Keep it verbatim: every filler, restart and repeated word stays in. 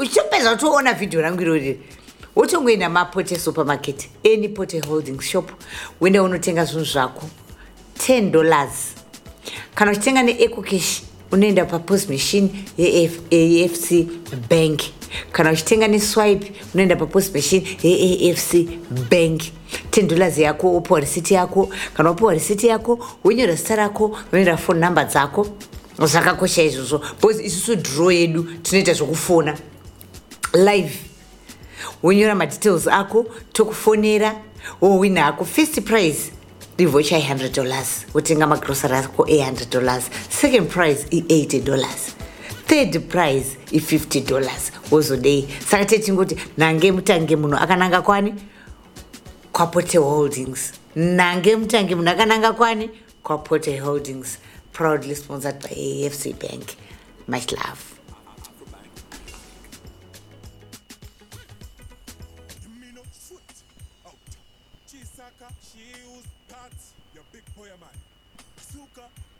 uchopedza utoona vhidhiyo rangu irori wotongoenda mapote supermarket any pote holding shop wenda unotenga zvinhu zvako ten dollars kana uchitenga neecocash unoenda papost machine yeA F C bank kana uchitenga neswipe unoenda papost machine yeA F C bank ten dollars yako upowa risiti yako kana upowa risiti yako wonyora zita rako unoenda phone number dzako zvakakosha izvozvo because isusu draw yedu tinoita zvokufona live wonyora madetails ako tokufonera wowina ako first prize rivocha one hundred dollars wotenga magrocery ako one hundred dollars second prize i eighty dollars third prize i fifty dollars wozodei saka tetingoti nange mutange munhu akananga kwani kwapote holdings nange mutange munhu akananga kwani kwapote holdings proudly sponsored by A F C bank. Much love. Chisaka, she used that, your big boy man. Suka.